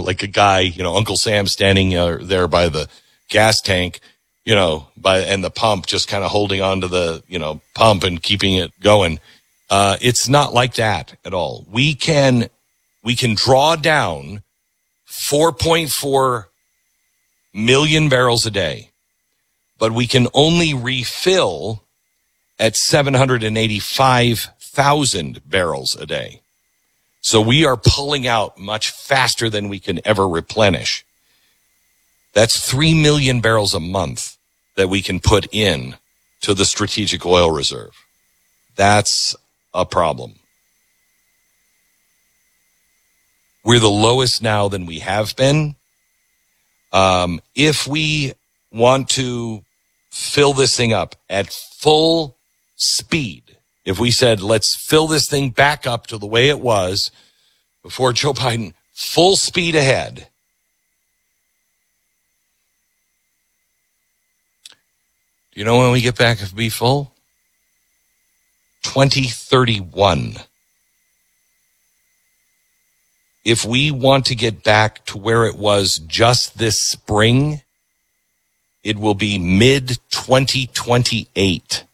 like a guy, Uncle Sam standing there by the gas tank, and the pump, just kind of holding on to the, pump and keeping it going. It's not like that at all. We can draw down 4.4 million barrels a day, but we can only refill at 785,000 barrels a day. So we are pulling out much faster than we can ever replenish. That's 3 million barrels a month that we can put in to the strategic oil reserve. That's a problem. We're the lowest now than we have been. If we want to fill this thing up at full speed, if we said, let's fill this thing back up to the way it was before Joe Biden, full speed ahead, do you know when we get back to be full? 2031. If we want to get back to where it was just this spring, it will be mid-2028.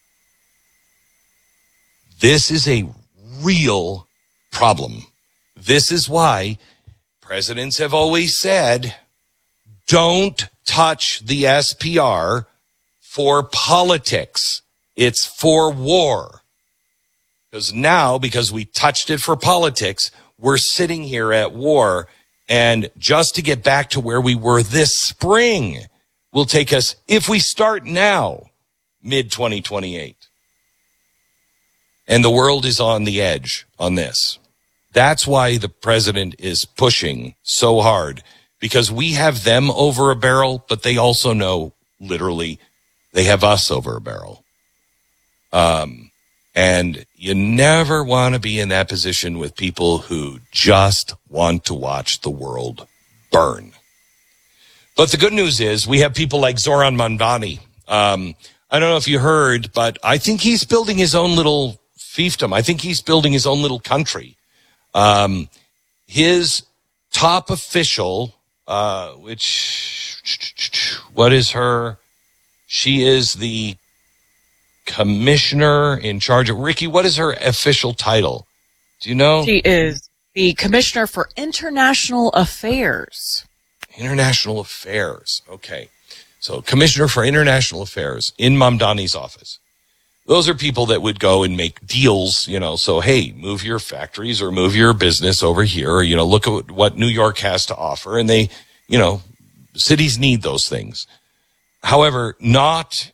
This is a real problem. This is why presidents have always said, don't touch the SPR for politics. It's for war. Because we touched it for politics, we're sitting here at war. And just to get back to where we were this spring will take us, if we start now, mid-2028. And the world is on the edge on this. That's why the president is pushing so hard, because we have them over a barrel, but they also know, literally, they have us over a barrel. And you never want to be in that position with people who just want to watch the world burn. But the good news is we have people like Zoran Mamdani. I don't know if you heard, but I think he's building his own little fiefdom. I think he's building his own little country. His top official, what is her? She is the commissioner in charge of, Ricky, what is her official title? Do you know? She is the Commissioner for International Affairs. International Affairs. Okay. So Commissioner for International Affairs in Mamdani's office. Those are people that would go and make deals, so, hey, move your factories or move your business over here, or, look at what New York has to offer. And they, cities need those things. However, not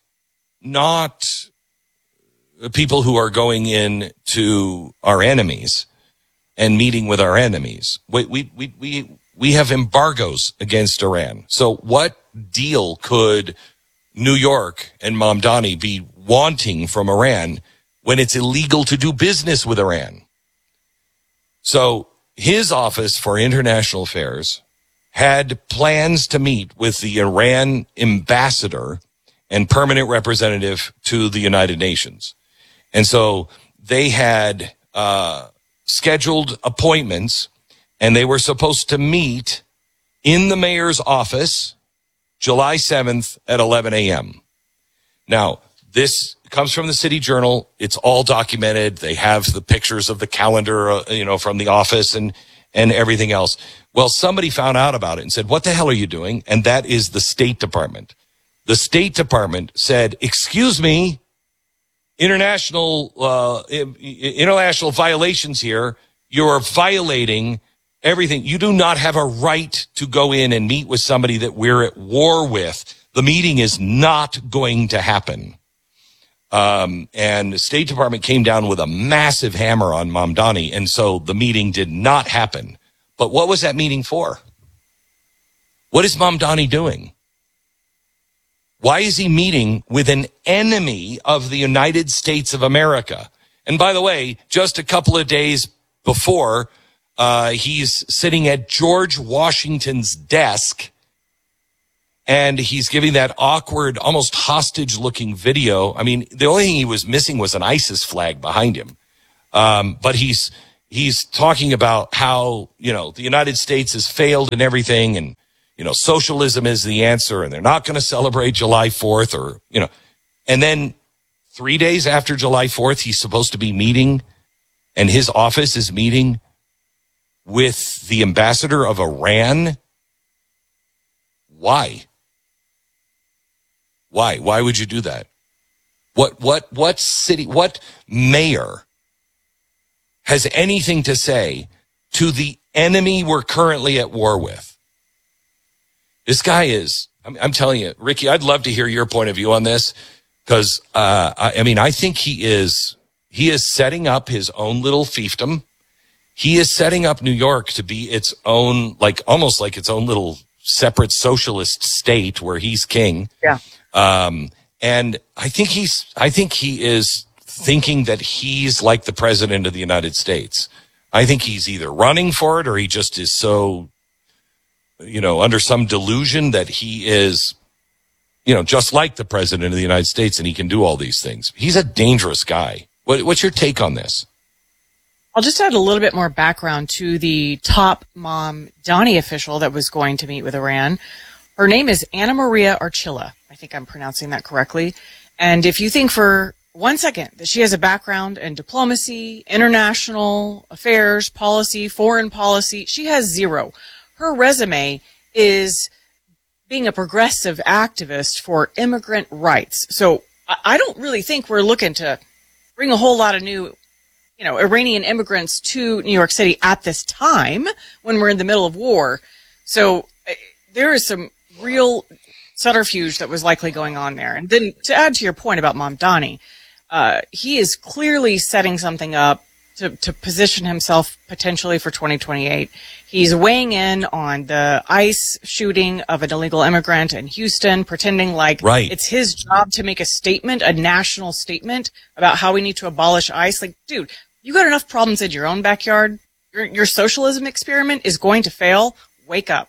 people who are going in to our enemies and meeting with our enemies. We have embargoes against Iran. So what deal could New York and Mamdani be wanting from Iran when it's illegal to do business with Iran? So his Office for International Affairs had plans to meet with the Iran ambassador and permanent representative to the United Nations. And so they had scheduled appointments, and they were supposed to meet in the mayor's office July 7th at 11 a.m. Now, this comes from the City Journal. It's all documented. They have the pictures of the calendar, from the office and everything else. Well, somebody found out about it and said, what the hell are you doing? And that is the State Department. The State Department said, excuse me, international violations here. You are violating everything. You do not have a right to go in and meet with somebody that we're at war with. The meeting is not going to happen. And the State Department came down with a massive hammer on Mamdani, and so the meeting did not happen. But what was that meeting for? What is Mamdani doing? Why is he meeting with an enemy of the United States of America? And by the way, just a couple of days before, he's sitting at George Washington's desk, and he's giving that awkward, almost hostage-looking video. I mean, the only thing he was missing was an ISIS flag behind him. But he's he's talking about how, the United States has failed in everything, and, socialism is the answer, and they're not going to celebrate July 4th and then 3 days after July 4th, he's supposed to be meeting, and his office is meeting with the ambassador of Iran. Why? Why would you do that? What city, what mayor has anything to say to the enemy we're currently at war with? This guy is, I'm telling you, Ricky, I'd love to hear your point of view on this, because, I think he is setting up his own little fiefdom. He is setting up New York to be its own, almost like its own little separate socialist state where he's king. Yeah. And I think he is thinking that he's like the president of the United States. I think he's either running for it, or he just is so, under some delusion that he is, just like the president of the United States, and he can do all these things. He's a dangerous guy. What's your take on this? I'll just add a little bit more background to the top Mamdani official that was going to meet with Iran. Her name is Anna Maria Archila. I think I'm pronouncing that correctly. And if you think for 1 second that she has a background in diplomacy, international affairs, policy, foreign policy, she has zero. Her resume is being a progressive activist for immigrant rights. So I don't really think we're looking to bring a whole lot of new, Iranian immigrants to New York City at this time when we're in the middle of war. So there is some real subterfuge that was likely going on there. And then to add to your point about Mamdani, he is clearly setting something up to position himself potentially for 2028. He's weighing in on the ICE shooting of an illegal immigrant in Houston, pretending like it's his job to make a statement, a national statement about how we need to abolish ICE. Like, dude, you got enough problems in your own backyard. Your socialism experiment is going to fail. Wake up.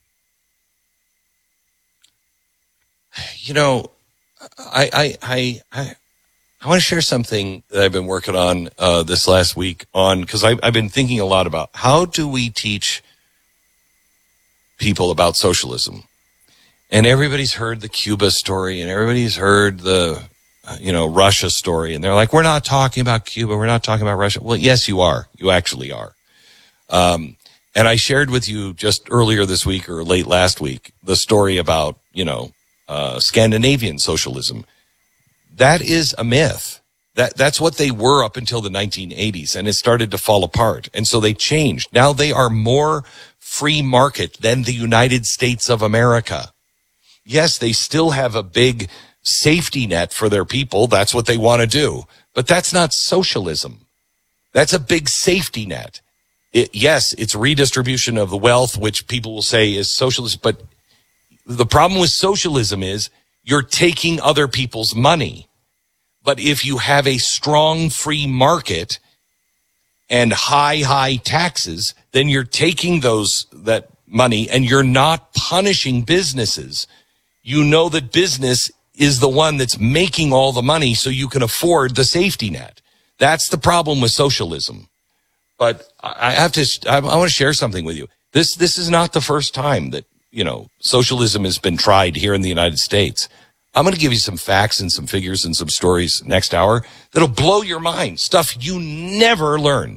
I want to share something that I've been working on this last week because I've been thinking a lot about how do we teach people about socialism. And everybody's heard the Cuba story, and everybody's heard the, Russia story. And they're like, we're not talking about Cuba. We're not talking about Russia. Well, yes, you are. You actually are. And I shared with you just earlier this week or late last week the story about, Scandinavian socialism. That is a myth. That's what they were up until the 1980s, and it started to fall apart. And so they changed. Now they are more free market than the United States of America. Yes, they still have a big safety net for their people. That's what they want to do. But that's not socialism. That's a big safety net. Yes, it's redistribution of the wealth, which people will say is socialist. But the problem with socialism is you're taking other people's money. But if you have a strong free market and high taxes, then you're taking that money and you're not punishing businesses. You know that business is the one that's making all the money so you can afford the safety net. That's the problem with socialism. But I want to share something with you. This is not the first time that, socialism has been tried here in the United States. I'm going to give you some facts and some figures and some stories next hour that'll blow your mind. Stuff you never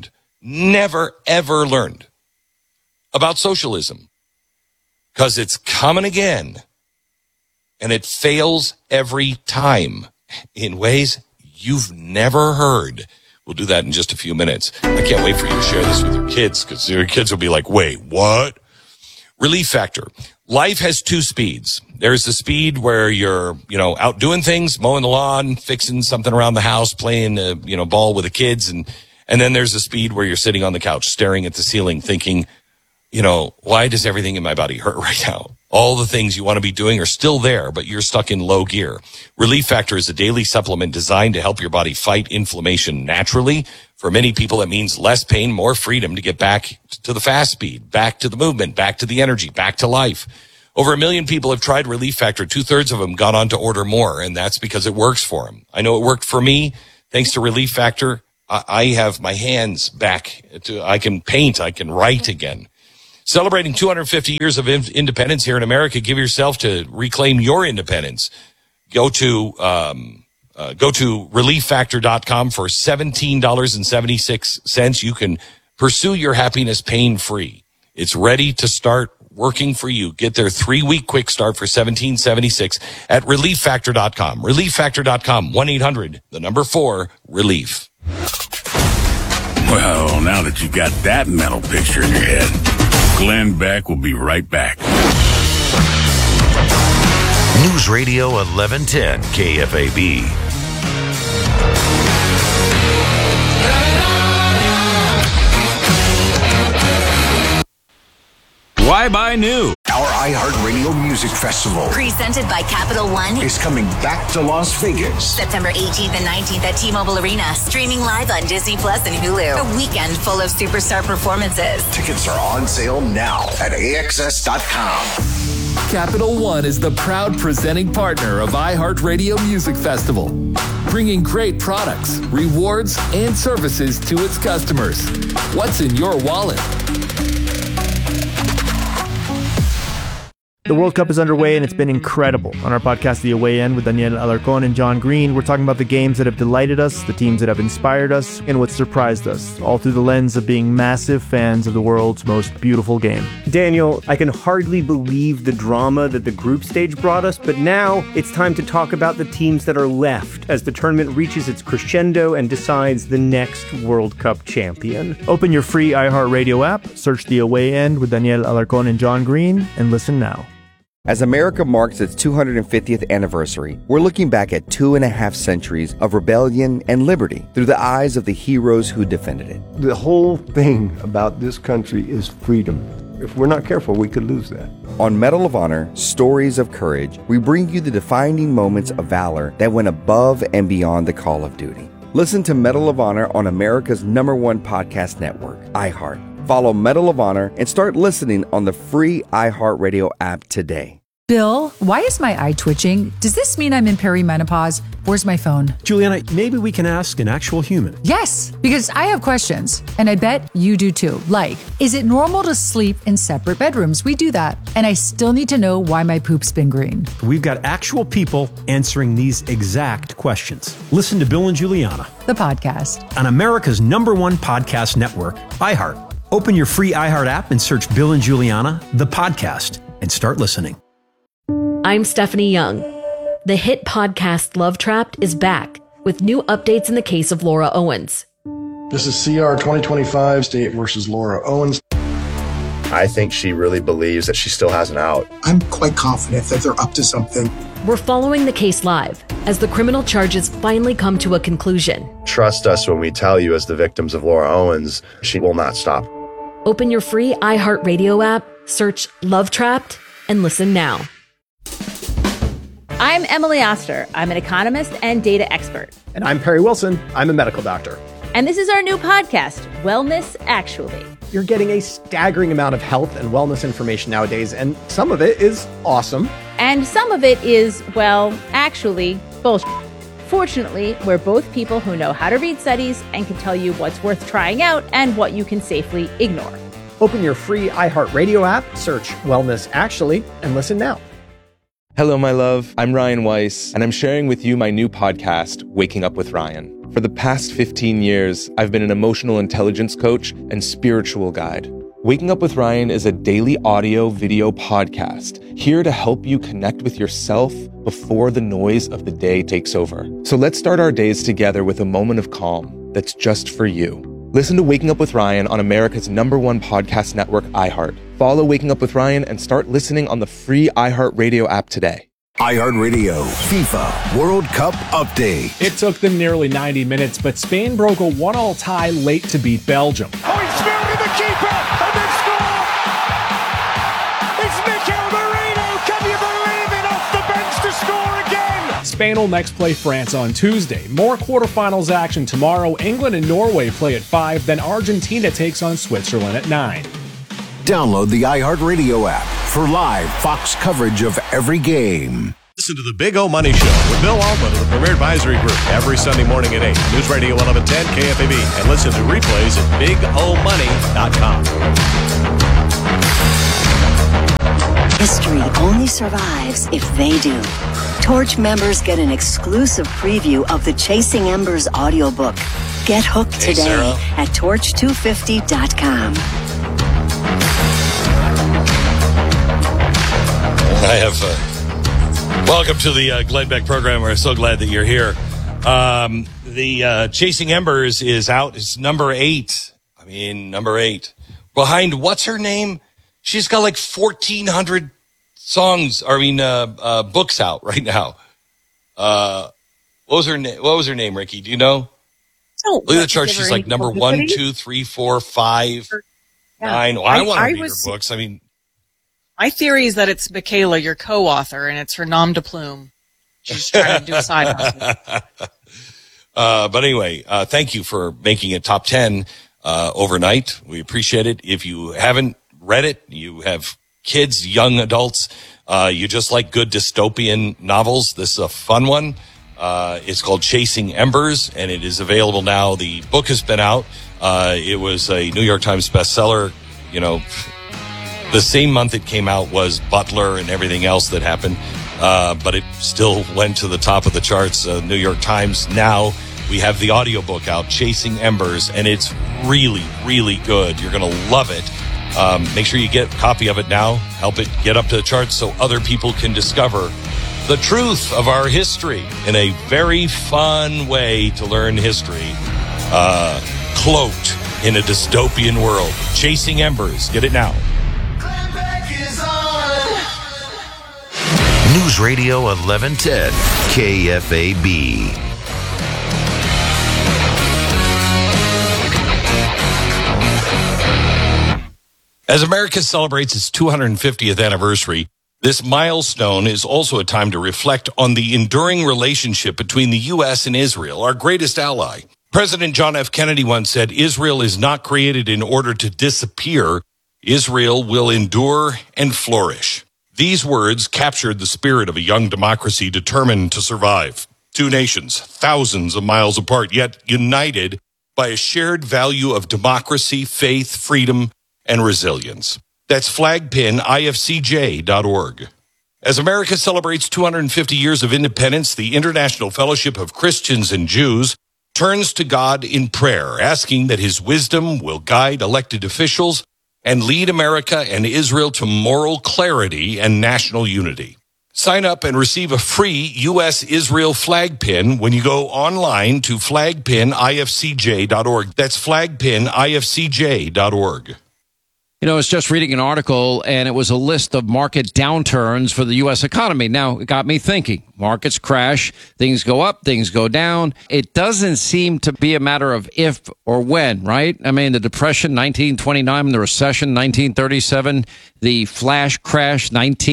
ever learned about socialism. Because it's coming again. And it fails every time in ways you've never heard. We'll do that in just a few minutes. I can't wait for you to share this with your kids, because your kids will be like, wait, what? Relief Factor. Life has two speeds. There's the speed where you're, out doing things, mowing the lawn, fixing something around the house, playing, ball with the kids. And then there's the speed where you're sitting on the couch, staring at the ceiling, thinking, why does everything in my body hurt right now? All the things you want to be doing are still there, but you're stuck in low gear. Relief Factor is a daily supplement designed to help your body fight inflammation naturally. For many people, it means less pain, more freedom to get back to the fast speed, back to the movement, back to the energy, back to life. Over 1 million people have tried Relief Factor. 2/3 of them gone on to order more, and that's because it works for them. I know it worked for me. Thanks to Relief Factor, I have my hands back. I can paint. I can write again. Celebrating 250 years of independence here in America. Give yourself to reclaim your independence. Go to relieffactor.com for $17.76. You can pursue your happiness pain-free. It's ready to start working for you. Get their 3-week quick start for $17.76 at relieffactor.com. Relieffactor.com, 1-800-4-RELIEF. Well, now that you've got that mental picture in your head, Glenn Beck will be right back. News Radio 1110 KFAB. Why buy new? Our iHeartRadio Music Festival, presented by Capital One, is coming back to Las Vegas. September 18th and 19th at T-Mobile Arena, streaming live on Disney Plus and Hulu. A weekend full of superstar performances. Tickets are on sale now at AXS.com. Capital One is the proud presenting partner of iHeartRadio Music Festival, bringing great products, rewards, and services to its customers. What's in your wallet? The World Cup is underway and it's been incredible. On our podcast, The Away End, with Daniel Alarcón and John Green, we're talking about the games that have delighted us, the teams that have inspired us, and what surprised us, all through the lens of being massive fans of the world's most beautiful game. Daniel, I can hardly believe the drama that the group stage brought us, but now it's time to talk about the teams that are left as the tournament reaches its crescendo and decides the next World Cup champion. Open your free iHeartRadio app, search The Away End with Daniel Alarcón and John Green, and listen now. As America marks its 250th anniversary, we're looking back at 2.5 centuries of rebellion and liberty through the eyes of the heroes who defended it. The whole thing about this country is freedom. If we're not careful, we could lose that. On Medal of Honor, Stories of Courage, we bring you the defining moments of valor that went above and beyond the call of duty. Listen to Medal of Honor on America's #1 podcast network, iHeart. Follow Medal of Honor and start listening on the free iHeartRadio app today. Bill, why is my eye twitching? Does this mean I'm in perimenopause? Where's my phone? Juliana, maybe we can ask an actual human. Yes, because I have questions, and I bet you do too. Like, is it normal to sleep in separate bedrooms? We do that. And I still need to know why my poop's been green. We've got actual people answering these exact questions. Listen to Bill and Juliana, the podcast, on America's #1 podcast network, iHeart. Open your free iHeart app and search Bill and Juliana, the podcast, and start listening. I'm Stephanie Young. The hit podcast Love Trapped is back with new updates in the case of Laura Owens. This is CR 2025, State versus Laura Owens. I think she really believes that she still has an out. I'm quite confident that they're up to something. We're following the case live as the criminal charges finally come to a conclusion. Trust us when we tell you, as the victims of Laura Owens, she will not stop. Open your free iHeartRadio app, search Love Trapped, and listen now. I'm Emily Oster. I'm an economist and data expert. And I'm Perry Wilson. I'm a medical doctor. And this is our new podcast, Wellness Actually. You're getting a staggering amount of health and wellness information nowadays, and some of it is awesome. And some of it is, well, actually, bullshit. Fortunately, we're both people who know how to read studies and can tell you what's worth trying out and what you can safely ignore. Open your free iHeartRadio app, search Wellness Actually, and listen now. Hello, my love. I'm Ryan Weiss, and I'm sharing with you my new podcast, Waking Up with Ryan. For the past 15 years, I've been an emotional intelligence coach and spiritual guide. Waking Up with Ryan is a daily audio-video podcast here to help you connect with yourself before the noise of the day takes over. So let's start our days together with a moment of calm that's just for you. Listen to Waking Up with Ryan on America's #1 podcast network, iHeart. Follow Waking Up with Ryan and start listening on the free iHeartRadio app today. iHeartRadio FIFA World Cup Update. It took them nearly 90 minutes, but Spain broke a 1-1 tie late to beat Belgium. Oh, he's found in the keeper, and they've scored! It's Mikel Merino, can you believe it, off the bench to score again! Spain will next play France on Tuesday. More quarterfinals action tomorrow. England and Norway play at 5, then Argentina takes on Switzerland at 9. Download the iHeartRadio app for live Fox coverage of every game. Listen to the Big O Money Show with Bill Altman of the Premier Advisory Group every Sunday morning at 8. News Radio 1110 KFAB. And listen to replays at BigOMoney.com. History only survives if they do. Torch members get an exclusive preview of the Chasing Embers audiobook. Get hooked today at torch250.com. I have... welcome to the Glenn Beck program. We're so glad that you're here. The Chasing Embers is out. It's number 8. Number 8. Behind what's her name? She's got like 1,400 songs, books out right now. What was her name, Ricky? Do you know? Look at the chart. She's like number 1, 2, 3, 4, 5, 9. Well, I want to read her books. My theory is that it's Michaela, your co-author, and it's her nom de plume. She's trying to do a side hustle. But anyway, thank you for making it top 10 overnight. We appreciate it. If you haven't read it, you have kids, young adults, you just like good dystopian novels. This is a fun one. It's called Chasing Embers, and it is available now. The book has been out. It was a New York Times bestseller. The same month it came out was Butler and everything else that happened, but it still went to the top of the charts. New York Times. Now we have the audiobook out, Chasing Embers, and it's really, really good. You're going to love it. Make sure you get a copy of it now. Help it get up to the charts so other people can discover the truth of our history in a very fun way to learn history, cloaked in a dystopian world. Chasing Embers. Get it now. News Radio 1110 KFAB. As America celebrates its 250th anniversary, this milestone is also a time to reflect on the enduring relationship between the U.S. and Israel, our greatest ally. President John F. Kennedy once said, "Israel is not created in order to disappear. Israel will endure and flourish." These words captured the spirit of a young democracy determined to survive. Two nations, thousands of miles apart, yet united by a shared value of democracy, faith, freedom, and resilience. That's flagpinifcj.org. As America celebrates 250 years of independence, the International Fellowship of Christians and Jews turns to God in prayer, asking that his wisdom will guide elected officials and lead America and Israel to moral clarity and national unity. Sign up and receive a free U.S.-Israel flag pin when you go online to flagpinifcj.org. That's flagpinifcj.org. I was just reading an article, and it was a list of market downturns for the U.S. economy. Now, it got me thinking. Markets crash, things go up, things go down. It doesn't seem to be a matter of if or when, right? The Depression, 1929, the recession, 1937, the flash crash,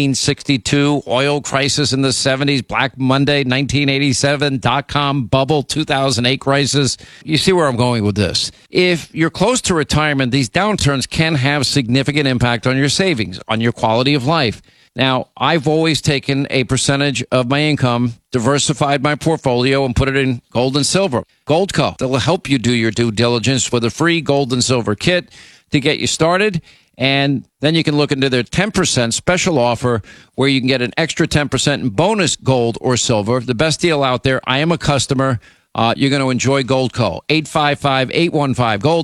1962, oil crisis in the 70s, Black Monday, 1987, dot-com bubble, 2008 crisis. You see where I'm going with this. If you're close to retirement, these downturns can have significant impact on your savings, on your quality of life. Now, I've always taken a percentage of my income, diversified my portfolio, and put it in gold and silver. Goldco, they'll help you do your due diligence with a free gold and silver kit to get you started. And then you can look into their 10% special offer where you can get an extra 10% in bonus gold or silver. The best deal out there. I am a customer. You're going to enjoy Goldco. 855-815-GOLD,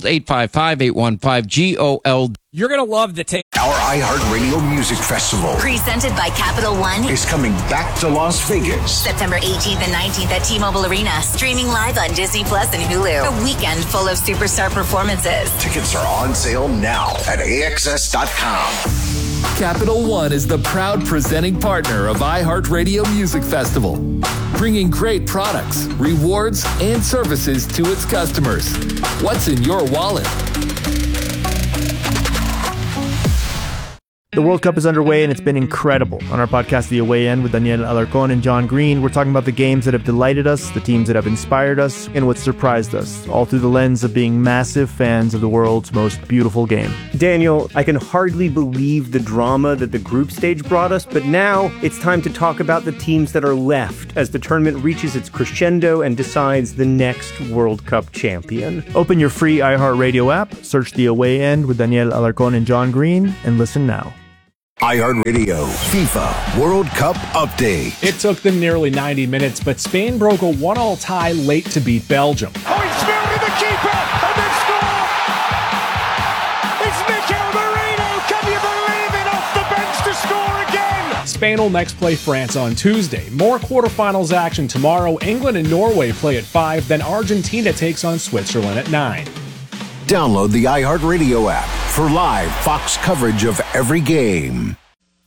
855-815-GOLD. You're going to love the tape. Our iHeartRadio Music Festival, presented by Capital One, is coming back to Las Vegas. September 18th and 19th at T-Mobile Arena, streaming live on Disney Plus and Hulu. A weekend full of superstar performances. Tickets are on sale now at AXS.com. Capital One is the proud presenting partner of iHeartRadio Music Festival, bringing great products, rewards, and services to its customers. What's in your wallet? The World Cup is underway and it's been incredible. On our podcast, The Away End, with Daniel Alarcón and John Green, we're talking about the games that have delighted us, the teams that have inspired us, and what surprised us, all through the lens of being massive fans of the world's most beautiful game. Daniel, I can hardly believe the drama that the group stage brought us, but now it's time to talk about the teams that are left as the tournament reaches its crescendo and decides the next World Cup champion. Open your free iHeartRadio app, search The Away End with Daniel Alarcón and John Green, and listen now. iHeartRadio FIFA World Cup Update. It took them nearly 90 minutes, but Spain broke a 1-1 tie late to beat Belgium. Oh, he's found in the keeper, and they've scored! It's Mikel Merino, can you believe it, off the bench to score again! Spain will next play France on Tuesday. More quarterfinals action tomorrow. England and Norway play at 5, then Argentina takes on Switzerland at 9. Download the iHeartRadio app for live Fox coverage of every game.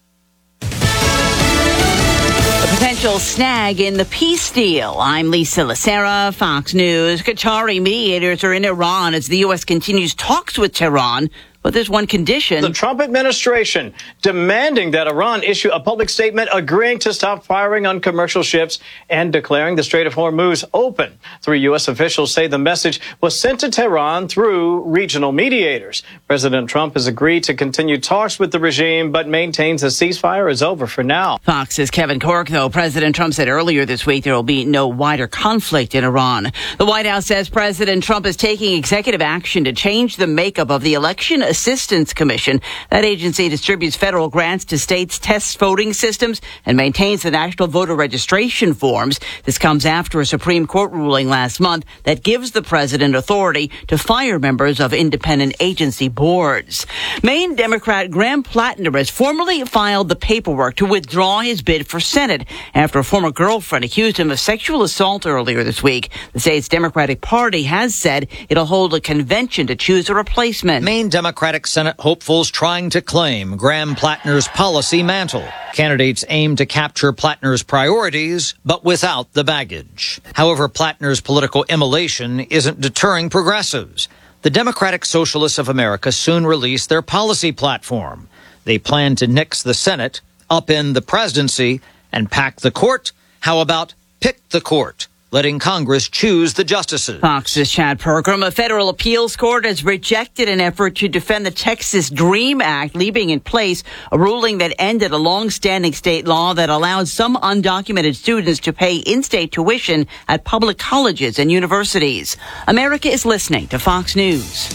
A potential snag in the peace deal. I'm Lisa Lacera, Fox News. Qatari mediators are in Iran as the U.S. continues talks with Tehran. But there's one condition. The Trump administration demanding that Iran issue a public statement agreeing to stop firing on commercial ships and declaring the Strait of Hormuz open. 3 U.S. officials say the message was sent to Tehran through regional mediators. President Trump has agreed to continue talks with the regime, but maintains a ceasefire is over for now. Fox's Kevin Corke, though. President Trump said earlier this week there will be no wider conflict in Iran. The White House says President Trump is taking executive action to change the makeup of the Election Assistance Commission. That agency distributes federal grants to states, tests voting systems, and maintains the national voter registration forms. This comes after a Supreme Court ruling last month that gives the president authority to fire members of independent agency boards. Maine Democrat Graham Plattner has formally filed the paperwork to withdraw his bid for Senate after a former girlfriend accused him of sexual assault earlier this week. The state's Democratic Party has said it'll hold a convention to choose a replacement. Maine Democratic Senate hopefuls trying to claim Graham Plattner's policy mantle. Candidates aim to capture Plattner's priorities, but without the baggage. However, Plattner's political immolation isn't deterring progressives. The Democratic Socialists of America soon released their policy platform. They plan to nix the Senate, upend the presidency, and pack the court. How about pick the court, letting Congress choose the justices? Fox's Chad Pergram. A federal appeals court has rejected an effort to defend the Texas DREAM Act, leaving in place a ruling that ended a long-standing state law that allowed some undocumented students to pay in-state tuition at public colleges and universities. America is listening to Fox News.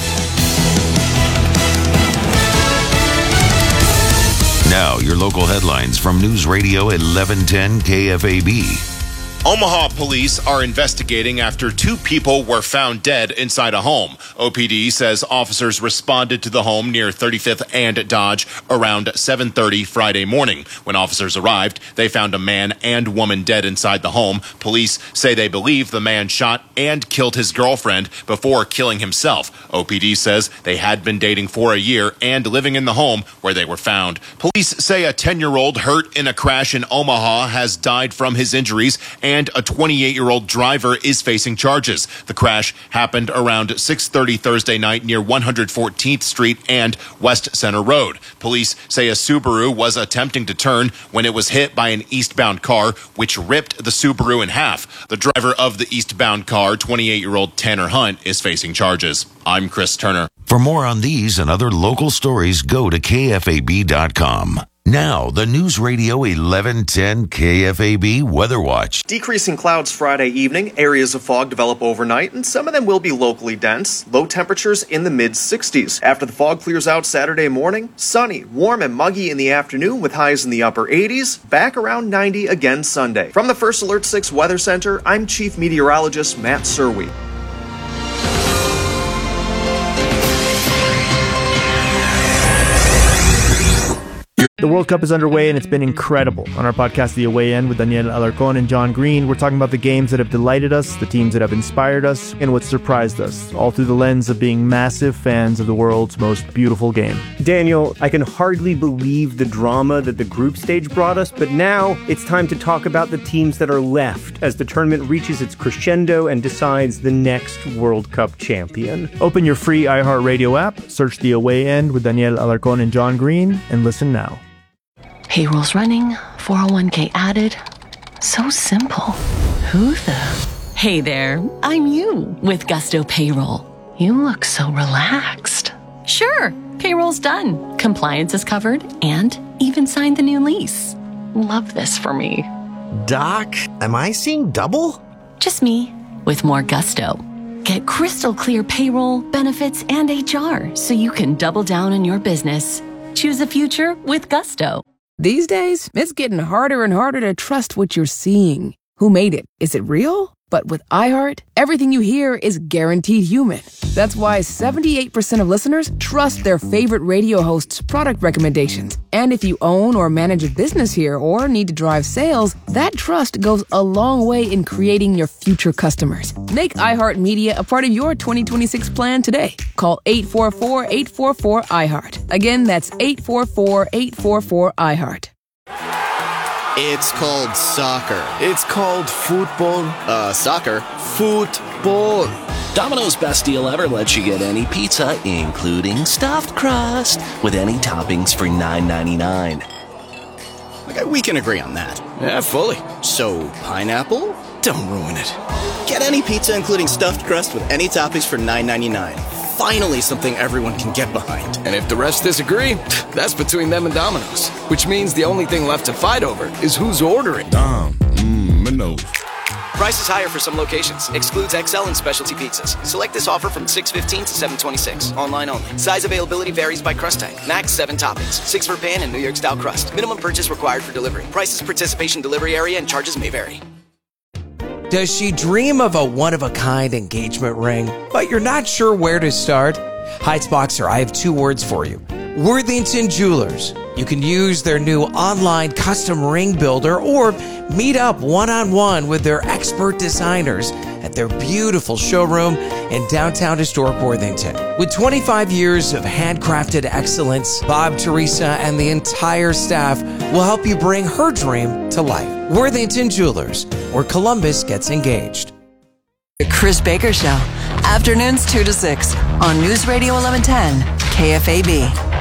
Now, your local headlines from News Radio 1110 KFAB. Omaha police are investigating after 2 people were found dead inside a home. OPD says officers responded to the home near 35th and Dodge around 7:30 Friday morning. When officers arrived, they found a man and woman dead inside the home. Police say they believe the man shot and killed his girlfriend before killing himself. OPD says they had been dating for a year and living in the home where they were found. Police say a 10-year-old hurt in a crash in Omaha has died from his injuries, and a 28-year-old driver is facing charges. The crash happened around 6:30 Thursday night near 114th Street and West Center Road. Police say a Subaru was attempting to turn when it was hit by an eastbound car, which ripped the Subaru in half. The driver of the eastbound car, 28-year-old Tanner Hunt, is facing charges. I'm Chris Turner. For more on these and other local stories, go to KFAB.com. Now, the News Radio 1110 KFAB Weather Watch. Decreasing clouds Friday evening. Areas of fog develop overnight, and some of them will be locally dense. Low temperatures in the mid-60s. After the fog clears out Saturday morning, sunny, warm, and muggy in the afternoon with highs in the upper 80s. Back around 90 again Sunday. From the First Alert 6 Weather Center, I'm Chief Meteorologist Matt Serwe. The World Cup is underway and it's been incredible. On our podcast, The Away End, with Daniel Alarcon and John Green, we're talking about the games that have delighted us, the teams that have inspired us, and what surprised us, all through the lens of being massive fans of the world's most beautiful game. Daniel, I can hardly believe the drama that the group stage brought us, but now it's time to talk about the teams that are left as the tournament reaches its crescendo and decides the next World Cup champion. Open your free iHeartRadio app, search The Away End with Daniel Alarcon and John Green, and listen now. Payroll's running, 401k added. So simple. Who the? Hey there, I'm you with Gusto Payroll. You look so relaxed. Sure, payroll's done. Compliance is covered and even signed the new lease. Love this for me. Doc, am I seeing double? Just me with more Gusto. Get crystal clear payroll, benefits, and HR so you can double down in your business. Choose a future with Gusto. These days, it's getting harder and harder to trust what you're seeing. Who made it? Is it real? But with iHeart, everything you hear is guaranteed human. That's why 78% of listeners trust their favorite radio hosts' product recommendations. And if you own or manage a business here or need to drive sales, that trust goes a long way in creating your future customers. Make iHeart Media a part of your 2026 plan today. Call 844-844-iHeart. Again, that's 844-844-iHeart. It's called soccer. It's called football. Soccer. Football. Domino's best deal ever lets you get any pizza, including stuffed crust, with any toppings for $9.99. Okay, we can agree on that. Yeah, fully. So, pineapple? Don't ruin it. Get any pizza, including stuffed crust, with any toppings for $9.99. Finally something everyone can get behind. And if the rest disagree, that's between them and Domino's. Which means the only thing left to fight over is who's ordering. Domino's. Price is higher for some locations. Excludes XL and specialty pizzas. Select this offer from 6/15 to 7/26. Online only. Size availability varies by crust type. Max 7 toppings. 6 for pan and New York style crust. Minimum purchase required for delivery. Prices, participation, delivery area, and charges may vary. Does she dream of a one-of-a-kind engagement ring, but you're not sure where to start? Heights Boxer, I have 2 words for you. Worthington Jewelers. You can use their new online custom ring builder or meet up one-on-one with their expert designers at their beautiful showroom in downtown historic Worthington. With 25 years of handcrafted excellence, Bob, Teresa, and the entire staff will help you bring her dream to life. Worthington Jewelers, where Columbus gets engaged. The Chris Baker Show, afternoons 2 to 6 on News Radio 1110, KFAB.